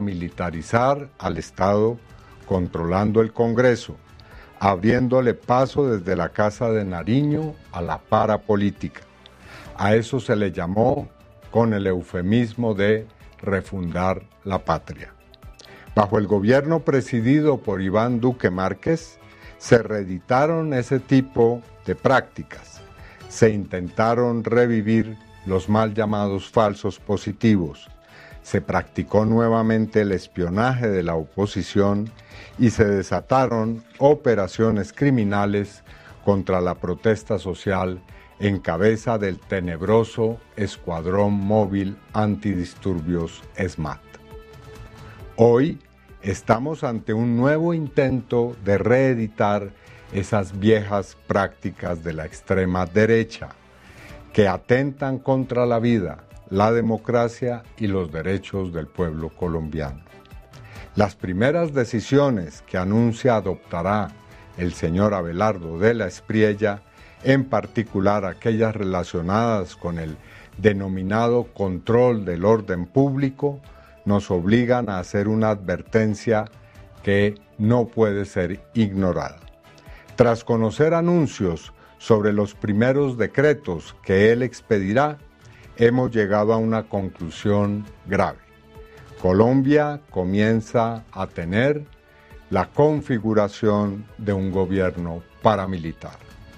militarizar al Estado controlando el Congreso, abriéndole paso desde la Casa de Nariño a la parapolítica. A eso se le llamó con el eufemismo de refundar la patria. Bajo el gobierno presidido por Iván Duque Márquez, se reeditaron ese tipo de prácticas. Se intentaron revivir los mal llamados falsos positivos. Se practicó nuevamente el espionaje de la oposición y se desataron operaciones criminales contra la protesta social en cabeza del tenebroso Escuadrón Móvil Antidisturbios SMAT. Hoy estamos ante un nuevo intento de reeditar esas viejas prácticas de la extrema derecha que atentan contra la vida, la democracia y los derechos del pueblo colombiano. Las primeras decisiones que anuncia adoptará el señor Abelardo de la Espriella, en particular aquellas relacionadas con el denominado control del orden público, nos obligan a hacer una advertencia que no puede ser ignorada. Tras conocer anuncios sobre los primeros decretos que él expedirá, hemos llegado a una conclusión grave. Colombia comienza a tener la configuración de un gobierno paramilitar.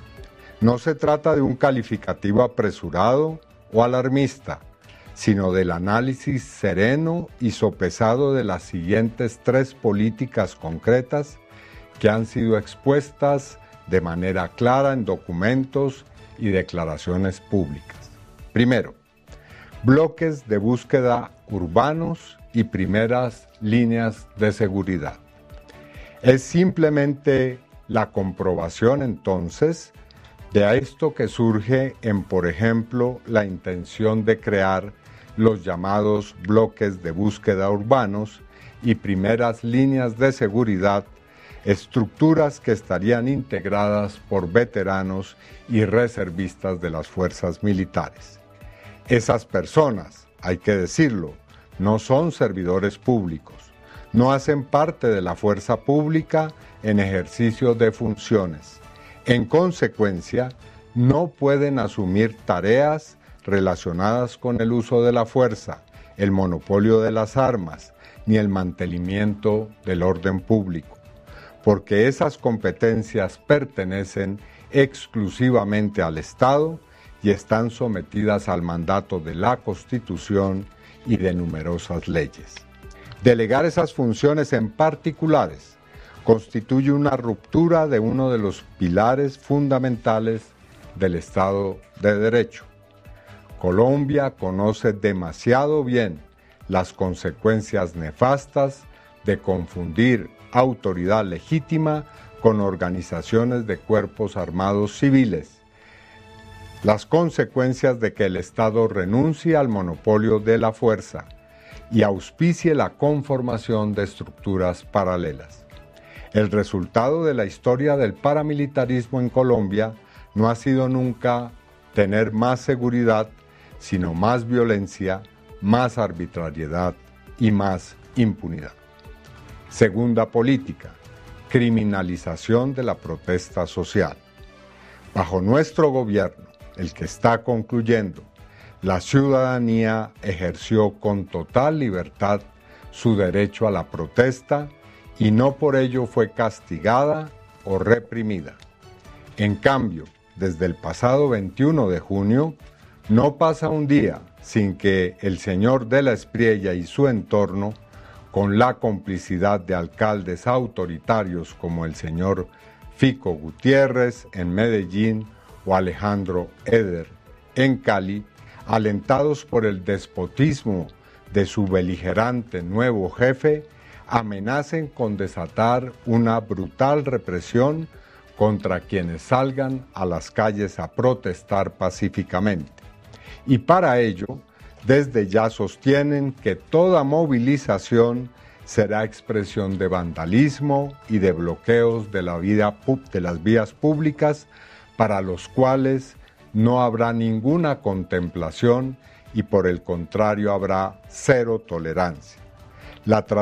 No se trata de un calificativo apresurado o alarmista, sino del análisis sereno y sopesado de las siguientes tres políticas concretas que han sido expuestas de manera clara en documentos y declaraciones públicas. Primero, bloques de búsqueda urbanos y primeras líneas de seguridad. Es simplemente la comprobación entonces de esto que surge en, por ejemplo, la intención de crear los llamados bloques de búsqueda urbanos y primeras líneas de seguridad, estructuras que estarían integradas por veteranos y reservistas de las fuerzas militares. Esas personas, hay que decirlo, no son servidores públicos, no hacen parte de la fuerza pública en ejercicio de funciones. En consecuencia, no pueden asumir tareas relacionadas con el uso de la fuerza, el monopolio de las armas, ni el mantenimiento del orden público, porque esas competencias pertenecen exclusivamente al Estado y están sometidas al mandato de la Constitución y de numerosas leyes. Delegar esas funciones en particulares constituye una ruptura de uno de los pilares fundamentales del Estado de Derecho. Colombia conoce demasiado bien las consecuencias nefastas de confundir autoridad legítima con organizaciones de cuerpos armados civiles, las consecuencias de que el Estado renuncie al monopolio de la fuerza y auspicie la conformación de estructuras paralelas. El resultado de la historia del paramilitarismo en Colombia no ha sido nunca tener más seguridad, sino más violencia, más arbitrariedad y más impunidad. Segunda política, criminalización de la protesta social. Bajo nuestro gobierno, el que está concluyendo, la ciudadanía ejerció con total libertad su derecho a la protesta y no por ello fue castigada o reprimida. En cambio, desde el pasado 21 de junio, no pasa un día sin que el señor de la Espriella y su entorno, con la complicidad de alcaldes autoritarios como el señor Fico Gutiérrez en Medellín o Alejandro Eder en Cali, alentados por el despotismo de su beligerante nuevo jefe, amenacen con desatar una brutal represión contra quienes salgan a las calles a protestar pacíficamente. Y para ello, desde ya sostienen que toda movilización será expresión de vandalismo y de bloqueos de las vías públicas, para los cuales no habrá ninguna contemplación y por el contrario habrá cero tolerancia. La